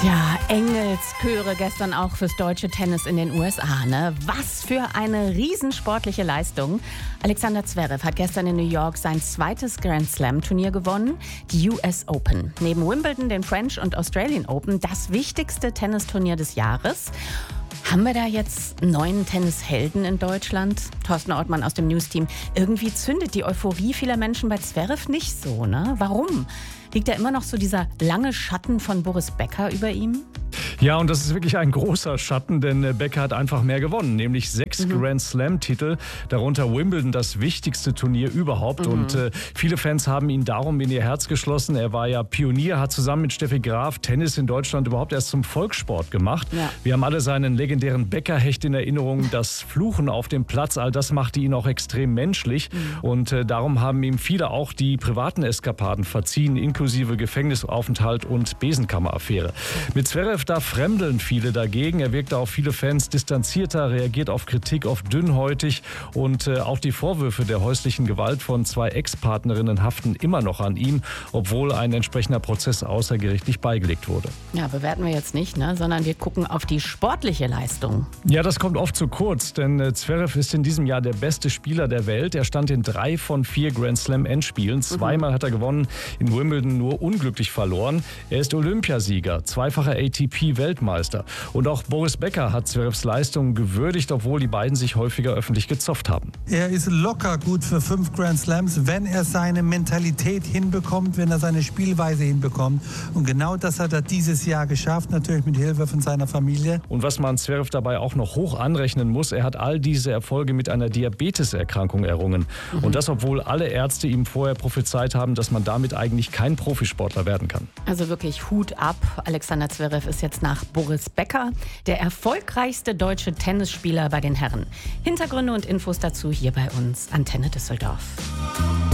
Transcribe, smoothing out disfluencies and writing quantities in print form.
Tja, Engelschöre gestern auch fürs deutsche Tennis in den USA, ne? Was für eine riesensportliche Leistung. Alexander Zverev hat gestern in New York sein zweites Grand Slam Turnier gewonnen, die US Open. Neben Wimbledon, den French und Australian Open, das wichtigste Tennisturnier des Jahres. Haben wir da jetzt einen neuen Tennishelden in Deutschland? Thorsten Ortmann aus dem News-Team. Irgendwie zündet die Euphorie vieler Menschen bei Zverev nicht so, ne? Warum? Liegt da immer noch so dieser lange Schatten von Boris Becker über ihm? Ja, und das ist wirklich ein großer Schatten, denn Becker hat einfach mehr gewonnen, nämlich 6 Grand Slam-Titel, darunter Wimbledon, das wichtigste Turnier überhaupt. Und viele Fans haben ihn darum in ihr Herz geschlossen. Er war ja Pionier, hat zusammen mit Steffi Graf Tennis in Deutschland überhaupt erst zum Volkssport gemacht. Ja. Wir haben alle seinen legendären Becker-Hecht in Erinnerung, das Fluchen auf dem Platz, all das machte ihn auch extrem menschlich. Und darum haben ihm viele auch die privaten Eskapaden verziehen, inklusive Gefängnisaufenthalt und Besenkammer-Affäre. Mit Zverev da fremdeln viele dagegen. Er wirkte auf viele Fans distanzierter, reagiert auf Kritik oft dünnhäutig und auch die Vorwürfe der häuslichen Gewalt von 2 Ex-Partnerinnen haften immer noch an ihm, obwohl ein entsprechender Prozess außergerichtlich beigelegt wurde. Ja, bewerten wir jetzt nicht, ne? Sondern wir gucken auf die sportliche Leistung. Ja, das kommt oft zu kurz, denn Zverev ist in diesem Jahr der beste Spieler der Welt. Er stand in 3 von 4 Grand Slam Endspielen. Zweimal hat er gewonnen, in Wimbledon nur unglücklich verloren. Er ist Olympiasieger, zweifacher ATP-Weltmeister. Und auch Boris Becker hat Zverevs Leistung gewürdigt, obwohl die beiden sich häufiger öffentlich gezofft haben. Er ist locker gut für 5 Grand Slams, wenn er seine Mentalität hinbekommt, wenn er seine Spielweise hinbekommt. Und genau das hat er dieses Jahr geschafft, natürlich mit Hilfe von seiner Familie. Und was man Zverev dabei auch noch hoch anrechnen muss, er hat all diese Erfolge mit einer Diabeteserkrankung errungen. Und das, obwohl alle Ärzte ihm vorher prophezeit haben, dass man damit eigentlich kein Profisportler werden kann. Also wirklich Hut ab. Alexander Zverev ist jetzt nach Boris Becker der erfolgreichste deutsche Tennisspieler bei den Herren. Hintergründe und Infos dazu hier bei uns, Antenne Düsseldorf.